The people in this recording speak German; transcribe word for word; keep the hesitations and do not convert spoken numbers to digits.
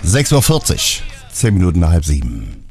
sechs Uhr vierzig, zehn Minuten nach halb sieben.